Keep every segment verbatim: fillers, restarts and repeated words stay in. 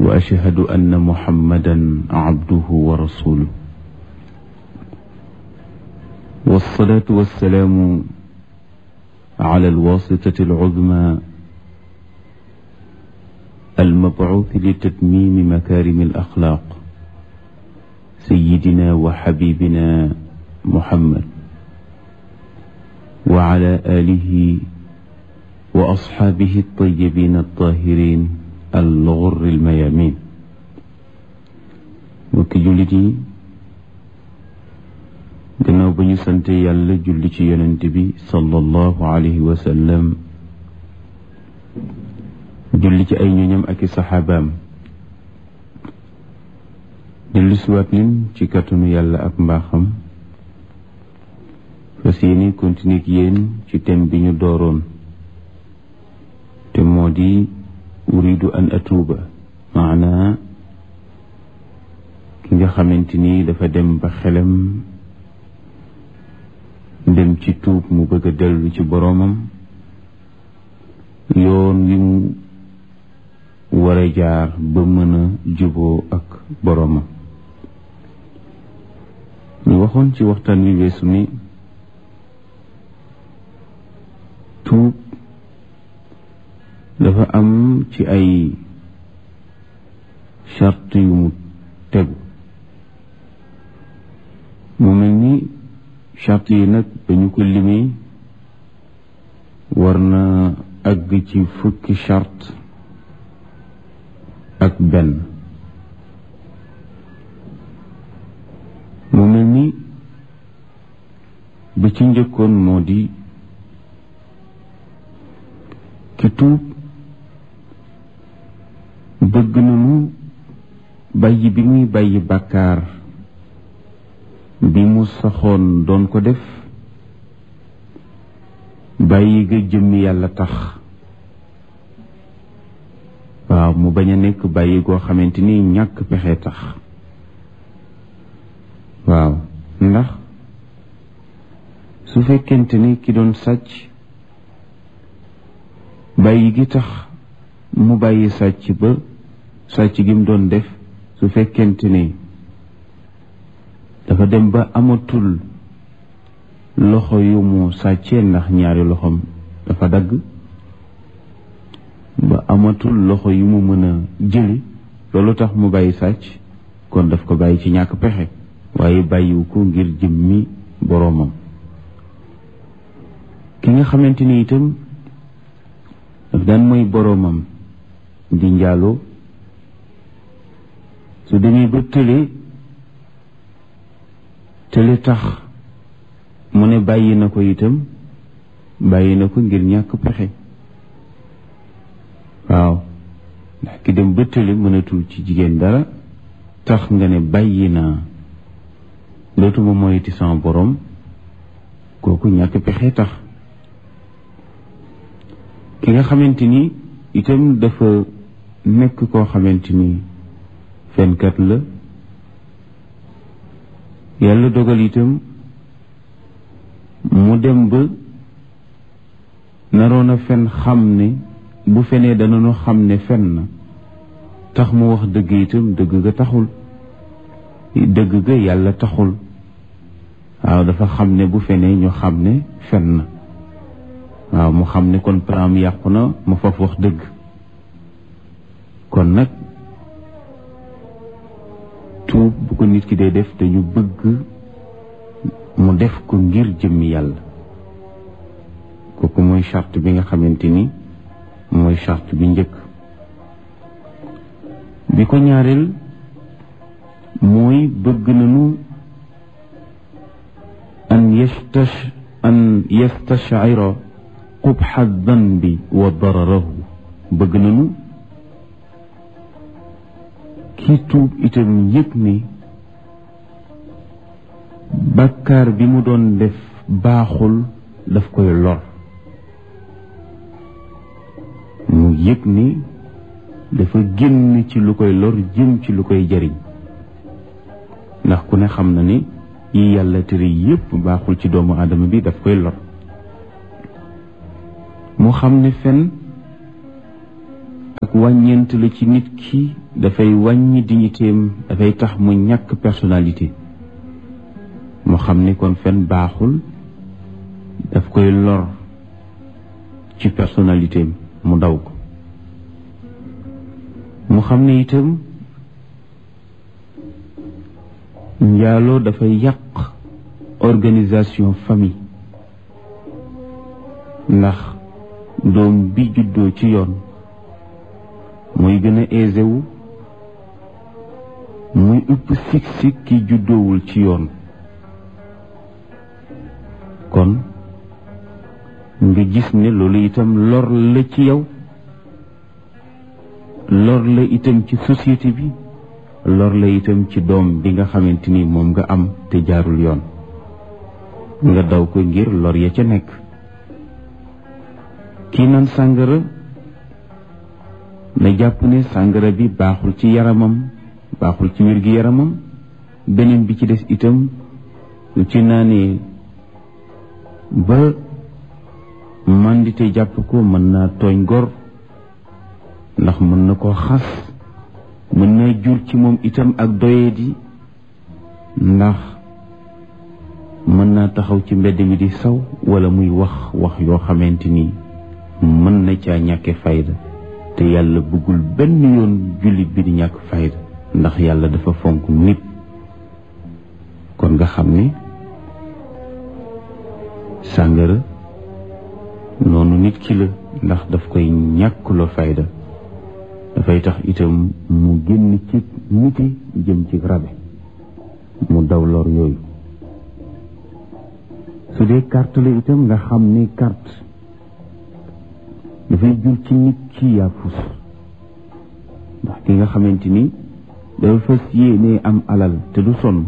وأشهد أن محمدا عبده ورسوله والصلاة والسلام على الواسطة العظمى المبعوث لتتميم مكارم الأخلاق سيدنا وحبيبنا محمد وعلى آله وأصحابه الطيبين الطاهرين الغر الميامين. mbokki jullit yi, gannaaw ba ñu sante yàlla julli ci yonent bi sallallahu alayhi wa sallam, julli ci ay ñoñam ak i saxaabaam, dellu siwaat nin ci kàttanu yàlla ak mbaaxam fas yéene continuer ak yéen ci thème bi ñu dooroon te moo di uridu an atuuba, maanaa ki nga xamante ni dafa dem ba xelam dem ci tuub mu bëgg a dellu ci boroomam, yoon wi mu war a jaar ba mën a juboo ak boroomam. ñu waxoon ci waxtaan wi weesu ni tuub dafa am ci ay charte yu mu tegu. mu mel ni charte yi nag dañu ko limee war na àgg ci fukki charte ak benn. mu mel ni ba ci njëkkoon moo di ki tuub bëgg nañu bàyyi bi muy bàyyi bàkkaar bi mu saxoon doon ko def, bàyyi ga jëmmi yàlla tax. waaw mu bañ a nekk bàyyi goo xamante ni ñàkk pexe tax. waaw ndax su fekkente ni ki doon sàcc bàyyi gi tax mu bàyyi sàcc ba sàcc gi mu doon def, su fekkente ni dafa dem ba amatul loxo yu mu sàccee ndax ñaari loxoom dafa dagg, ba amatul loxo yu mu mën a jëli, loolu tax mu bàyyi sàcc, kon daf ko bàyyi ci ñàkk pexe waaye bàyyiwu ko ngir jëmmi boroomam. ki nga xamante ni itam daf daan mooy boroomam di njaaloo, su demee ba tële tële tax mu ne bàyyi na ko itam bàyyi na ko ngir ñàkk pexe. waaw ndax ki dem ba tële mënatul ci jigéen dara tax nga ne bàyyi naa dootuma moyiti sama borom, kooku ñàkk pexe tax. ki nga xamante ni itam dafa nekk koo xamante ni fenkat la, yàlla dogal itam mu dem ba naroon a fen, xam ne bu fenee danañu xam ne fen na, tax mu wax dëgg itam dëgg ga taxul, dëgg ga yàlla taxul. waaw dafa xam ne bu fenee ñu xam ne fen na. waaw mu xam ne kon param yàqu na, mu faf wax dëgg. kon nag tuub bu ko nit ki dee def dañu bëgg mu def ko ngir jëmmi yàlla. kooku mooy charte bi nga xamante ni mooy charte bi njëkk. bi ko ñaareel mooy bëgg nañu an yastash an yastashira qubxa danbi wa dararahu. bëgg nañu kii tuub itam yëg ni bàkkaar bi mu doon def baaxul, daf koy lor. mu yëg ni dafa génn ci lu koy lor jëm ci lu koy jariñ, ndax ku ne xam na ni yi yàlla tere yépp baaxul ci doomu aadama bi, daf koy lor. mu xam ne fen ak wàññeent la ci nit ki dafay wàññi dignitéem dafay tax mu ñàkk personnalité mu xam ni kon fen baaxul daf koy lor ci personnalitéem mu daw ko mu xam ne itam njaaloo dafay yàq organisation famille ndax doom bi juddoo ci yoon mooy gën a aisé wu muy ëpp sik-sik ki juddoowul ci yoon kon nga gis ne loolu itam lor la ci yow lor la itam ci société bi lor la itam ci doom bi nga xamante ni moom nga am te jaarul yoon nga daw ko ngir lor ya ca nekk kii naan sàngara na jàpp ne sàngara bi baaxul ci yaramam baaxul ci wér gi yaramam beneen bi ci des itam lu ci naanee ba mandite jàpp ko mën naa tooñ gor ndax mën na koo xas mën naa jur ci moom itam ak doyadi ndax mën naa taxaw ci mbedd mi di saw wala muy wax wax yoo xamante ni mën na caa ñàkke fayda te yàlla bëggul benn yoon jullit bi di ñàkk fayda ndax yàlla dafa fonk nit kon nga xam ni sàngara noonu nit ki la ndax daf koy ñàkkuloo fayda dafay tax itam mu génn ci niti jëm ci rabe mu daw lor yooyu su dee carte la itam nga xam ni carte dafay jur ci nit ki yaafus ndax ki nga xamante ni dafa fas yéene am alal te du sonn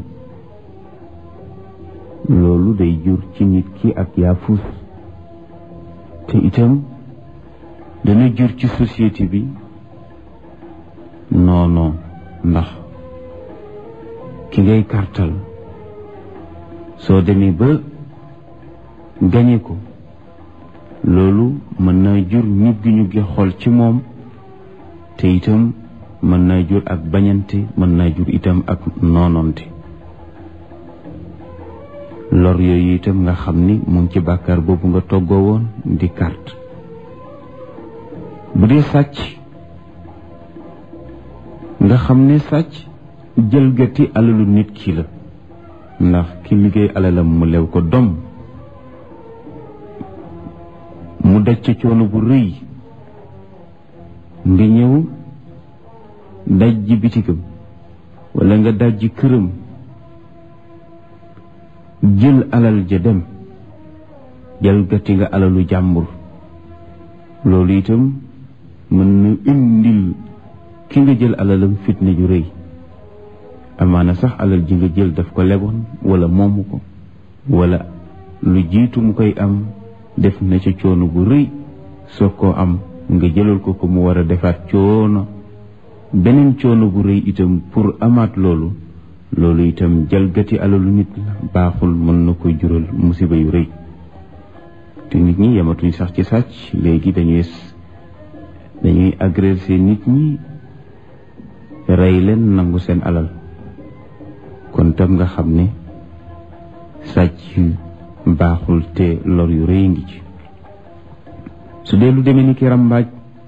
loolu day jur ci nit ki ak yaafus te itam dana jur ci société bi non non ndax ki ngay kartal soo demee ba gañe ko loolu mën naa jur nit gi ñu gi xool ci moom te itam mën naa jur ak bañante mën naa jur itam ak noononte lor yooyu itam nga xam ni mu ngi ci bàkkaar boobu nga toggoo woon di carte bu dee sàcc nga xam ne sàcc jëlgati alalu nit ki la ndax ki liggéey alalam mu lew ko dom mu daj ca coono bu rëy nga ñëw daj ji bitigam wala nga daj ji këram jël alal ja dem jalgati nga alalu jàmbur loolu itam mën na indil ki nga jël alalam fitna ju rëy amaana sax alal ji nga jël daf ko leboon wala moomu ko wala lu jiitu mu koy am def na ca coono bu rëy soo ko am nga jëlal ko ko mu war a defaat coono beneen coono bu rëy itam pour amaat loolu loolu itam jalgati alalu nit la baaxul mën na koy jural musiba yu rëy te nit ñi yematuñ sax ci sàcc léegi dañuy dañuy agresser nit ñi rey leen nangu seen alal kon tam nga xam ne sàcc baaxul te lor yu rëy ngi ci su dee lu demee ni ki rambaaj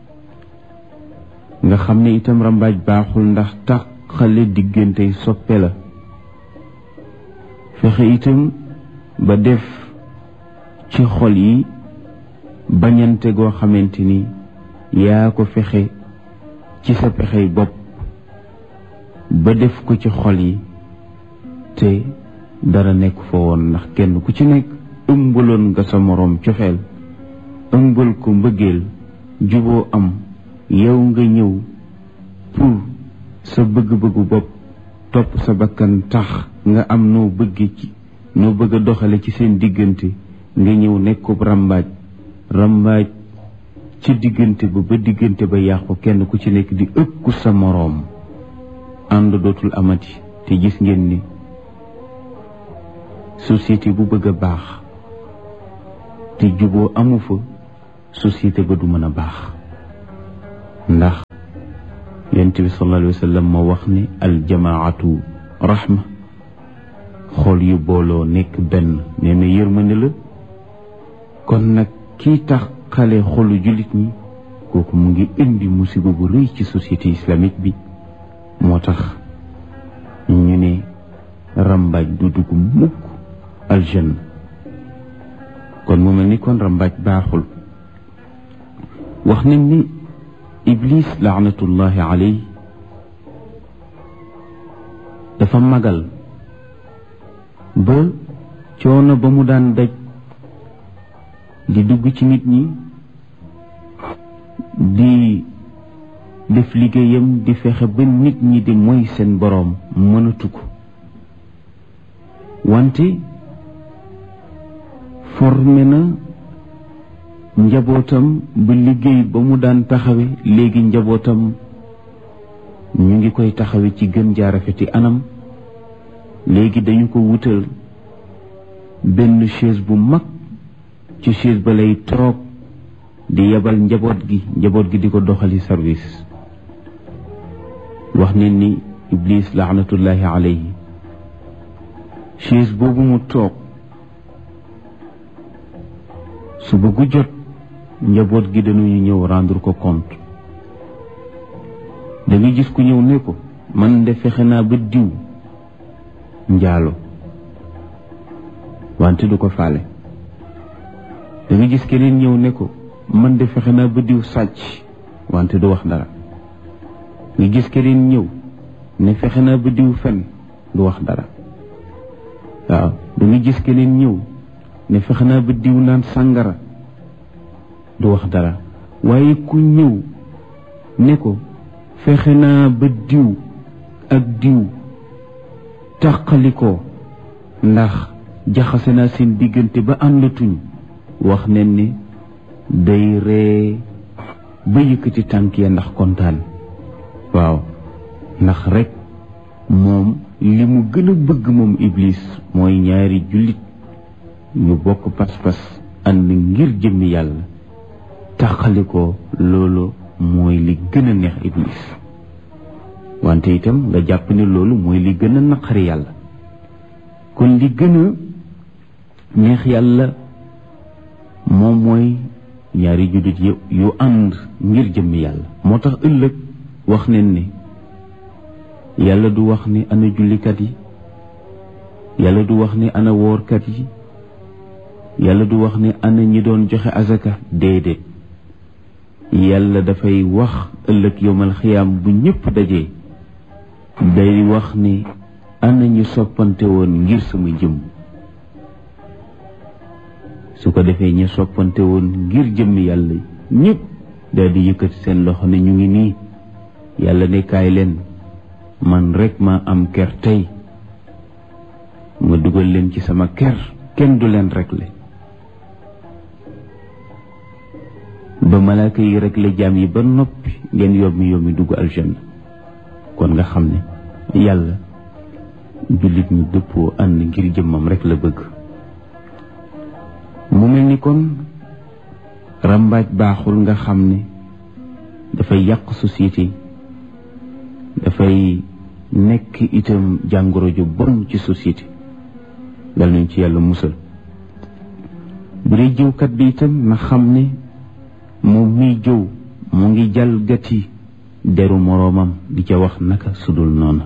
nga xam ne itam rambaaj baaxul ndax tàqale diggante soppe la fexe itam ba def ci xol yi bañante goo xamante ni yaa ko fexe ci sa pexey bopp ba def ko ci xol yi te dara nekk fa woon ndax kenn ku ci nekk ëmbaloon nga sa moroom cofeel ëmbal ko mbëggeel juboo am yow nga ñëw pour sa bëgg-bëggu bopp topp sa bakkan tax nga am noo bëgg ci noo bëgg a doxale ci seen diggante nga ñëw nekkub rambaaj rambaaj ci diggante ba ba diggante ba yàqu kenn ku ci nekk di ëkku sa moroom ànd dootul amati te gis ngeen ni société bu bëgg a baax te juboo amu fa société ba du mën a baax ndax yonent bi sallallahu alayhi wa sallam moo wax ne aljamaatu rahma, xool yu booloo nekk benn nee na yërmande la. kon nag kii tax xale xolu jullit ñi kooku mu ngi indi musiba bu rëy ci société islamique bi. moo tax ñu ne rambaaj du dugg mukk aljanna. kon mu mel ni kon rambaaj baaxul. wax nañ ni iblis laanatullahi alayhi dafa magal ba coono ba mu daan daj di dugg ci nit ñi di def liggéeyam di fexe ba nit ñi di moy seen boroom mënatu ko. wante formé na njabootam ba liggéey ba mu daan taxawe léegi njabootam ñu ngi koy taxawe ci gën jaarafeti anam. léegi dañu ko wutal benn chaise bu mag, ci chaise ba lay toog di yebal njaboot gi njaboot gi di ko doxali service. wax ne ni iblis laanatullahi alayhi chaise boobu mu toog su bëggu jot njaboot gi dañuy ñëw rendre ko compte. da nga gis ku ñëw ne ko man de fexe naa ba diw njaalo wante du ko faale. da nga gis keneen ñëw ne ko man de fexe naa ba diw sàcc wante du wax dara. nga gis keneen ñëw ne fexe naa ba diw fen du wax dara. waaw da nga gis keneen ñëw ne fexe naa ba diw naan sàngara du wax dara. waaye ku ñëw ne ko fexe naa ba diw ak diw tàqalikoo ndax jaxase naa seen diggante ba àndatuñ, wax nen ni day ree ba yëkkati tànk ya ndax kontaan. waaw ndax rek moom li mu gën a bëgg moom iblis mooy ñaari jullit ñu bokk pas-pas ànd ngir jëmmi yàlla tàqalikoo. loolu mooy li gën a neex iblis. wante itam nga jàpp ne loolu mooy li gën a naqari yàlla. kon li gën a neex yàlla moom mooy ñaari jullit yu yu ànd ngir jëmmi yàlla. moo tax ëllëg wax nañ ne yàlla du wax ni ana jullikat yi, yàlla du wax ni ana woorkat yi, yàlla du wax ni ana ñi doon joxe azaka. déedéet, yàlla dafay wax ëllëg yowmal xiyaam bu ñëpp dajee day wax ni ana ñu soppante woon ngir sama jëmm. su ko defee ñu soppante woon ngir jëmmi yàlla ñëpp daal di yëkkati seen loxo ne ñu ngi nii. yàlla ne kaay leen man rek ma am ker tey ma dugal leen ci sama ker kenn du leen réglé. ba malaaka yi réglé jaam yi ba noppi ngeen yombi yombi dugg aljanna. kon nga xam ne yàlla jullit ñu dëppoo ànd ngir jëmmam rek la bëgg. mu mel ni kon rambaaj baaxul. nga xam ne dafay yàq société, dafay nekk itam jàngoro ju bon ci société. dal nañ ci yàlla musal. bu dee jëwkat bi itam na xam ne moom miy jëw mu ngi jalgati deru moroomam di ca wax naka sudul noona.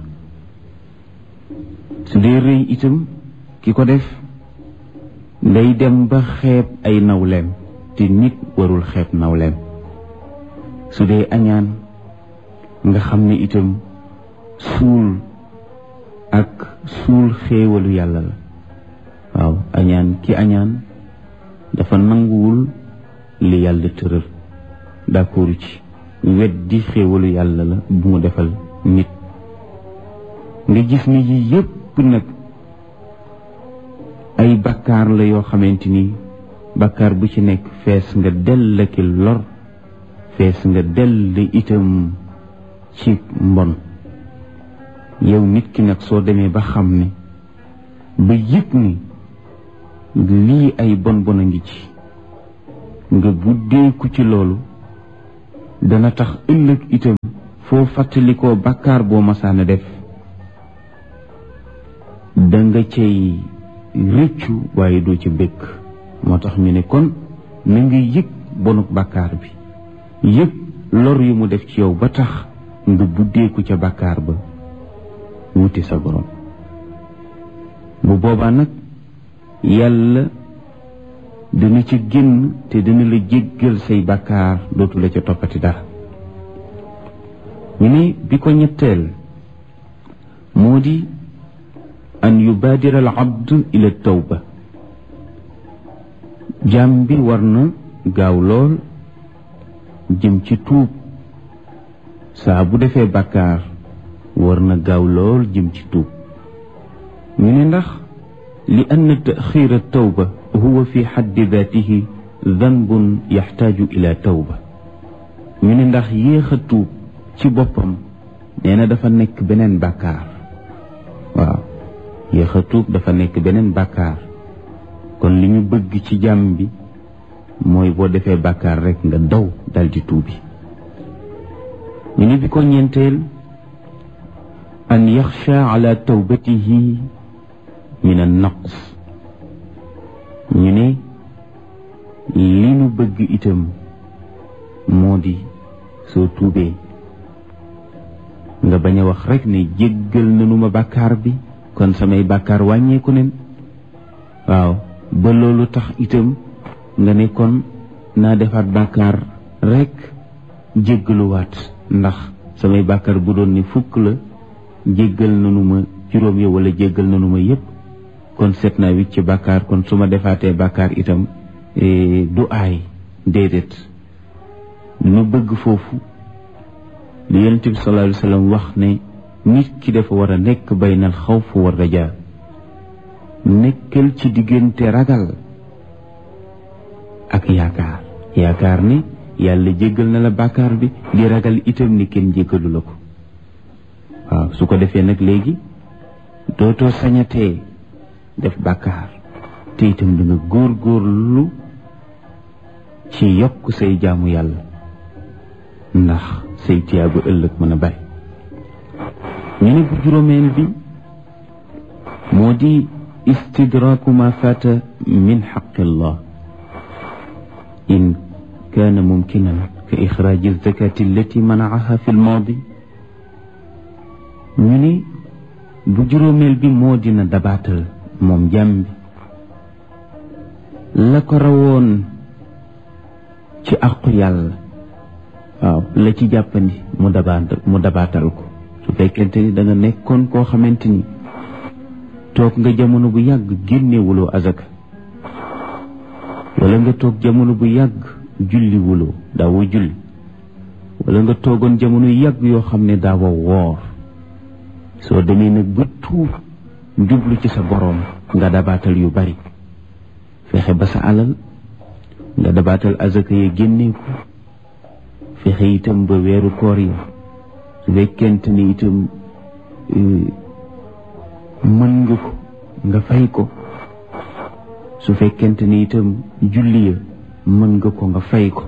su dee rëy itam ki ko def day dem ba xeeb ay nawleem te nit warul xeeb nawleem. su dee añaan nga xam ne itam suul ak suul xéewalu yàlla la. waaw añaan ki añaan dafa nanguwul li yàlla tëral, d'accord ci weddi xéewalu yàlla la bu mu defal nit. nga gis ni yi yépp nag ay bakkaar la yoo xamante ni bakkaar bu ci nekk fees nga dell ki lor, fees nga dell itam ci mbon. yow nit ki nag soo demee ba xam ne ba yëg ni lii ay bon bon a ngi ci, nga buddeeku ci loolu dana tax ëllëg itam foo fàttalikoo bàkkaar boo masaana def da nga cay rëccu waaye doo ca bëgg. moo tax ñu ne kon na nga yëg bonuk bàkkaar bi, yëg lor yu mu def ci yow ba tax nga buddeeku ca bàkkaar ba wuti sa borom. bu boobaa nag yàlla dina ci génn te dina la jéggal say bàkkaar, dootu la ca toppati dara. ñu ne bi ko ñetteel moo di an yubaadira al abdu ila tawba. jaam bi war na gaaw lool jëm ci tuub. saa bu defee bàkkaar war na gaaw lool jëm ci tuub. ñu ne ndax li ann taxiira tawba huwa fi xaddi daatihi danbun yaxtaaju ila tawba. ñu ne ndax yéex a tuub ci boppam nee na dafa nekk beneen bàkkaar. waaw yéex a tuub dafa nekk beneen bàkkaar. kon li ñu bëgg ci jàmm bi mooy boo defee bàkkaar rekk nga daw dal di tuubi. ñu ne bi ko ñeenteel an yaxsha ala tawbatihi min an naqs. ñu ne li ñu bëgg itam moo di soo tuubee nga bañ a wax rekk ne jéggal nanu ma bàkkaar bi kon samay bàkkaar wàññeeku nen. waaw ba loolu tax itam nga ne kon naa defaat bàkkaar rekk jéggaluwaat, ndax samay bàkkaar bu doon ni fukk la jéggal nanu ma juróom ya wala jéggal nanu ma yépp kon seet naa wicc ci bàkkaar, kon su ma defaatee bàkkaar itam du aay. déedéet nu bëgg foofu li Yonent bi sallallahu alayhi wa sallam wax ne nit ki dafa war a nekk baynal xawf wa rajaa. nekkal ci diggante ragal ak yaakaar. yaakaar ni yàlla jéggal na la bàkkaar bi, di ragal itam ni kenn jéggalu la ko. waaw su ko defee nag léegi dootoo sañatee def bàkkaar te itam di nga góor góorlu ci yokk say jaamu yàlla ndax say tiyaabu ëllëg mën a bari. ñu ne bu juróomeel bi moo di istidraaku ma faata min xaqillah in kaana mumkinan ka ixraaji zakati allati manaaha fi lmaadi. ñu ne bu juróomeel bi moo dina dabaatal moom jàmm bi la ko rawoon ci aqu yàlla. waaw la ci jàppandi mu dabaatal mu dabaatal ko. su fekkente ni da nga nekkoon koo xamante ni toog nga jamono bu yàgg génnewuloo azaka, wala nga toog jamono bu yàgg julli wuloo daawoo julli, wala nga toogoon jamono yàgg yoo xam ne daawoo woor. soo demee nag ba tuub jublu ci sa boroom nga dabaatal yu bari, fexe ba sa alal nga dabaatal azaka ya génnee ko, fexe itam ba weeru koor yi su fekkente ni itam mën nga ko nga fay ko, su fekkente ni itam julli ya mën nga ko nga fay ko.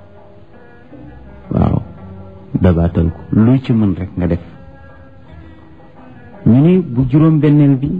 waaw dabaatal ko lu ci mën rek nga def. ñu ne bu juróom benneel bi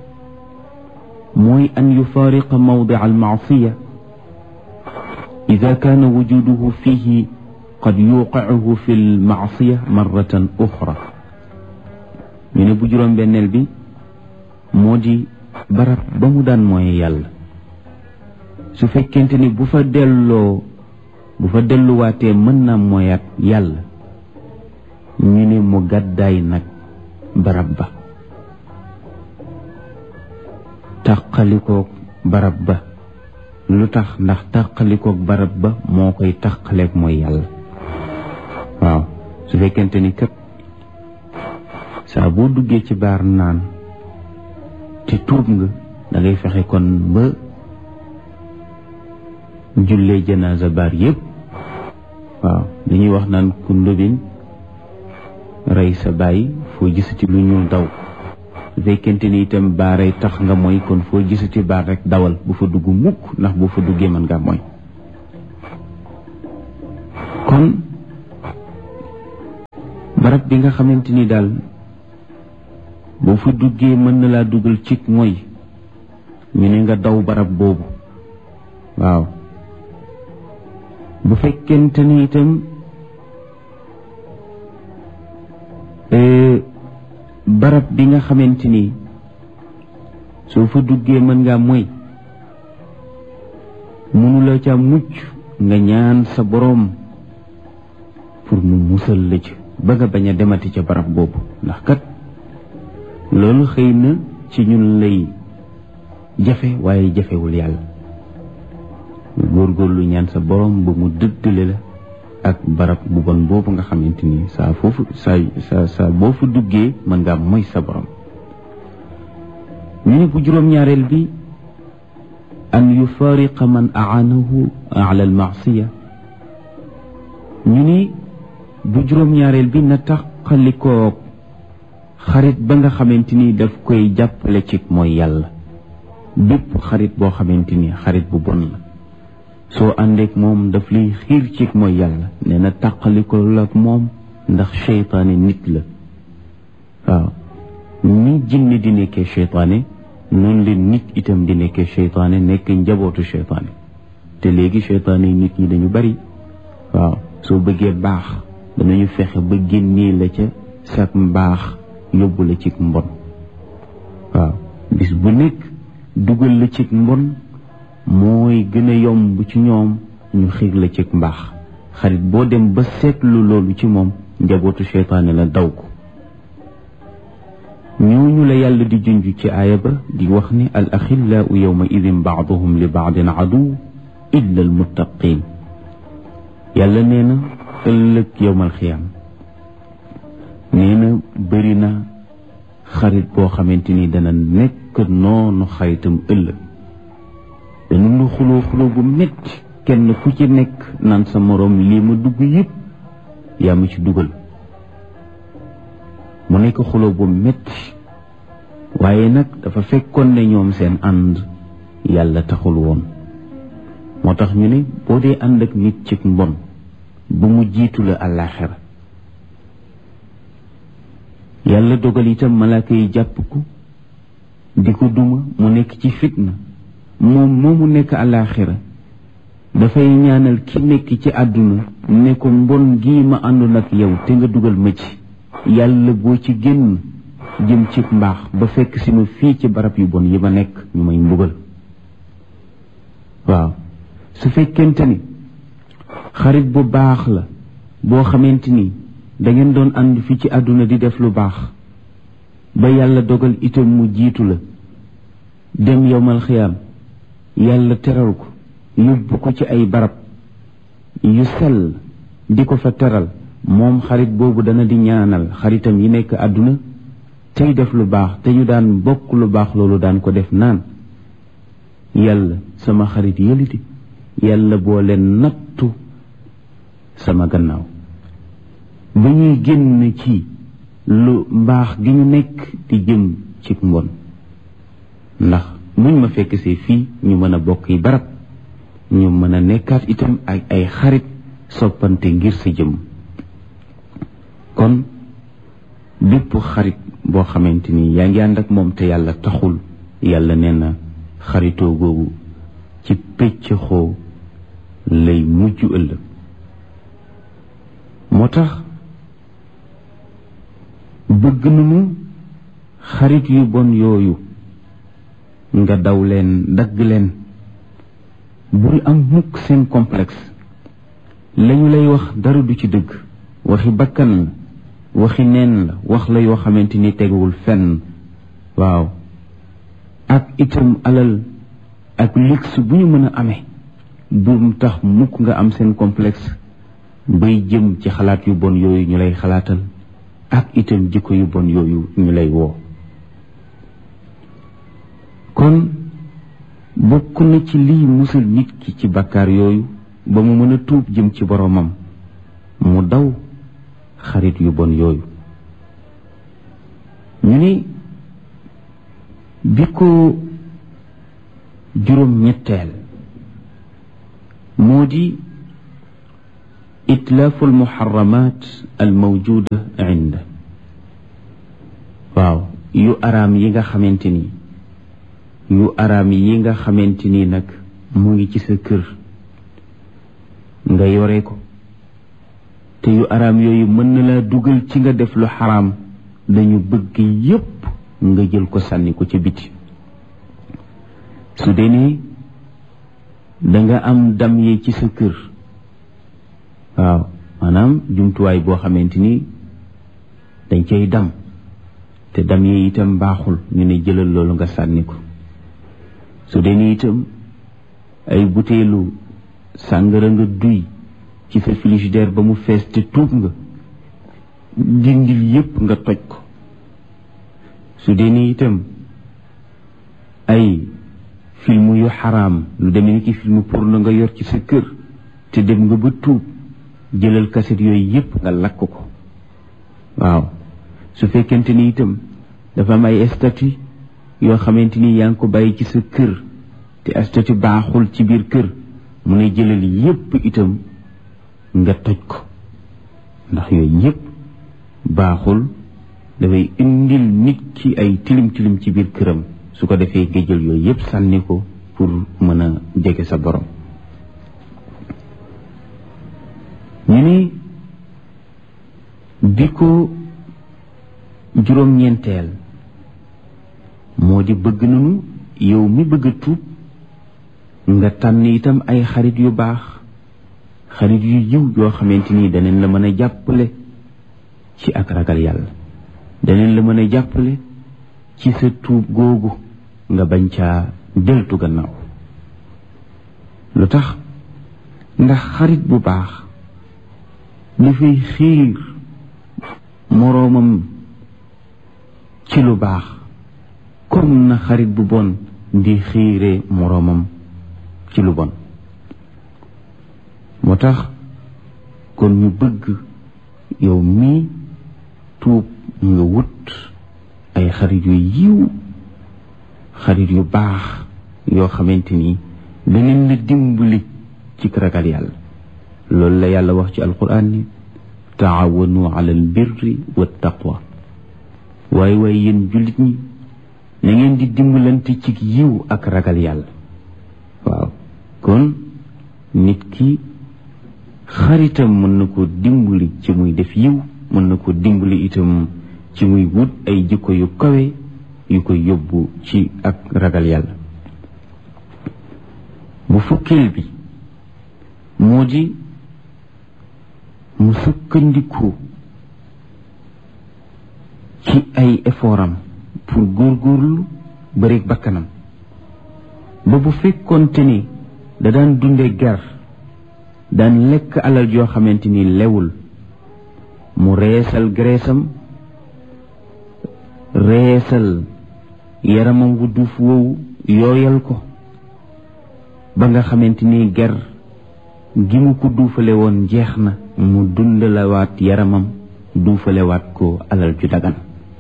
mooy an yufaariqa mawdi al maasiya ida kaana wujuduhu fihi qad yuqicuhu fi l maasiya marratan uxra. ñu ne bu juróom benneel bi moo di barab ba mu daan mooy yàlla su fekkente ni bu fa delloo bu fa delluwaatee mën naa mooyaat yàlla, ñu ne mu gàddaay nag barab ba, tàqalikoog barab ba. lu tax? ndax tàqalikoog barab ba moo koy tàqaleeg mooy yàlla. waaw su fekkente ni kat saa boo duggee ci baar naan te tuub nga da ngay fexe kon ba jullee janaasa baar yépp. waaw dañuy wax naan ku ndóbin rey sa bàyyi foo gisati lu ñuul daw. su fekkente ni itam baaray tax nga mooy kon foo gisati baar rek dawal bu fa dugg mukk, ndax bu fa duggee mën nga mooy. kon barab bi nga xamante ni daal boo fa duggee mën na laa dugal ci mooy ñu ne nga daw barab boobu waaw bu fekkente ni itam barab bi nga xamante ni soo fa duggee mën ngaa mooy mënula ca mucc nga ñaan sa boroom pour mu musal la ci ba nga bañ a demati ca barab boobu ndax kat loolu xëy na ci ñun lay jafe waaye jafewul yàlla góorgóorlu ñaan sa boroom ba mu dëddale la ak barab bu bon boobu nga xamante ni saa foofu saa saa saa boo fa duggee mën ngaa mooy sa boroom. ñu ne bu juróom-ñaareel bi an yufariqa man aanahu ala almaasiya ñu ni bu juróom-ñaareel bi na taqalikoo xarit ba nga xamante ni daf koy jàppale ci mooy yàlla. bépp xarit boo xamante ni xarit bu bon la soo àndeek moom daf lay xiir ci mooy yàlla nee na taqalikoo la ak moom ndax seytaane nit la waaw ni jinne di nekkee seytaane noonu leen nit itam di nekkee seytaane nekk njabootu seytaane te léegi seytaane nit ñi dañu bari waaw soo bëggee baax danañu fexe ba génnee la ca sa mbaax yóbbu la ci mbon waaw bis bu nekk dugal la ci mbon mooy gën a yomb ci ñoom ñu xiir la ci mbaax xarit boo dem ba seetlu loolu ci moom njabootu seytaane la daw ko ñooñu la yàlla di junj ci aaya ba di wax ni al axillaau yawma idin baaduhum li baadin aduw illa al muttaqin yàlla nee na ëllëg yawmal xiyaam nee na bëri na xarit boo xamante ni dana nekk noonu xaritam ëllëg dana nu xuloo xuloo bu metti kenn ku ci nekk naan sa moroom lii ma dugg yëpp yaa ma ci dugal mu nekk xuloo bu metti waaye nag dafa fekkoon ne ñoom seen ànd yàlla taxul woon moo tax ñu ne boo dee ànd ak nit ci mbon bu mu jiitu la àllaaxira yàlla dogal itam malaaka yi jàpp ko di ko duma mu nekk ci fitna moom moomu nekk àllaaxira dafay ñaanal ki nekk ci àdduna ne ko mbon gii ma àndoon ak yow te nga dugal ma ci yàlla boo ci génn jëm ci mbaax ba fekk si ma fii ci barab yu bon yi ma nekk ñu may mbugal waaw su fekkente ni xarit bu baax la boo xamante ni da ngeen doon ànd fii ci àdduna di def lu baax ba yàlla dogal itam mu jiitu la dem yowmal xiyaam yàlla teral ko yóbbu ko ci ay barab yu sell di ko fa teral moom xarit boobu dana di ñaanal xaritam yi nekk àdduna tey def lu baax te ñu daan bokk lu baax loolu daan ko def naan yàlla sama xarit yëliti yàlla boo leen nattu sama gannaaw ba ñuy génn ci lu mbaax gi ñu nekk di jëm ci mbon ndax muñ ma fekk see fii ñu mën a bokk yi barab ñu mën a nekkaat itam ak ay xarit soppante ngir sa jëm kon bépp xarit boo xamante ni yaa ngi ànd ak moom te yàlla taxul yàlla nee na xaritoo googu ci pëcc xoo lay mujj ëllëg moo tax bëgg nañu xarit yu bon yooyu nga daw leen dagg leen bul am mukk seen complexe lañu lay wax dara du ci dëgg waxi bakkan la waxi neen la wax la yoo xamante ni teguwul fenn waaw ak itam alal ak luxe bu ñu mën a amee bu tax mukk nga am seen complexe bay jëm ci xalaat yu bon yooyu ñu lay xalaatal ak itam jikko yu bon yooyu ñu lay woo kon bokk na ci lii musal nit ki ci bakkaar yooyu ba mu mën a tuub jëm ci boromam mu daw xarit yu bon yooyu ñu ni bi ko juróom ñetteel moo di itlaafu almuharramat almawjuda inda waaw yu araam yi nga xamante ni yu araam yi nga xamante ni nag mu ngi ci sa kër nga yore ko te yu araam yooyu mën na laa dugal ci nga def lu xaraam dañu bëgg yépp nga jël ko sànni ko ci biti su dee ni danga am dam yi ci sa kër waaw maanaam jumtuwaay boo xamante ni dañ cay dam te dam yi itam baaxul ñu ne jëlal loolu nga sànni ko su dee ni itam ay buteelu sàngara nga duy ci sa frigidaire ba mu fees te tuub nga dindil yépp nga toj ko su dee ni itam ay film yu xaraam lu demee ni ki film porno nga yor ci sa kër te dem nga ba tuub jëlal kaset yooyu yépp nga lakk ko waaw su fekkente ni itam dafa am ay statut yoo xamante ni yaa ngi ko bàyyi ci sa kër te statut baaxul ci biir kër mu ne jëlal yépp itam nga toj ko ndax yooyu yépp baaxul dafay indil nit ki ay tilim tilim ci biir këram su ko defee nga jël yooyu yépp sànni ko pour mën a jege sa borom ñu ni bi ko juróom-ñeenteel moo di bëgg nañu yow mi bëgg a tuub nga tànn itam ay xarit yu baax xarit yu yiw yoo xamante ni daneen la mën a jàppale ci ak ragal yàlla daneen la mën a jàppale ci sa tuub googu nga bañ caa deltu gannaaw lu tax ndax xarit bu baax dafay xiir moroomam ci lu baax comme na xarit bu bon di xiire moroomam ci lu bon moo tax kon ñu bëgg yow mii tuub nga wut ay xarit yu yiw xarit yu baax yoo xamante ni danañ la dimbali ci ragal yàlla loolu la yàlla wax ci alquran ni taawanu ala albirri wa taqwa waaye waaye yéen jullit ñi na ngeen di dimbalante ci yiw ak ragal yàlla waaw kon nit ki xaritam mën na ko dimbali ci muy def yiw mën na ko dimbali itam ci muy wut ay jikko yu kawe yu koy yóbbu ci ak ragal yàlla bu fukkeel bi moo di mu sukkandiku ci ay effortam pour góorgóorlu bari bakkanam ba bu fekkoonte ni da daan dunde ger daan lekk alal joo xamante ni lewul mu reesal greesam reesal yaramam wu duuf woowu yooyal ko ba nga xamante ni ger gi mu ko duufale woon jeex na mu dundalawaat yaramam duufalewaat ko alal ju dagan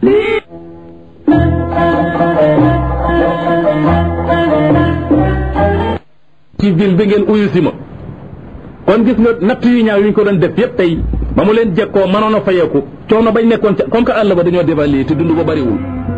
ci ville bi ngeen uyu si ma kon gis nga natt yu ñaaw yu ñu ko doon def yépp tey ba mu leen jekkoo mënoon a fayeeku coono bañ nekkoon ca comme que àll ba dañoo dévaluer te dund ba bariwul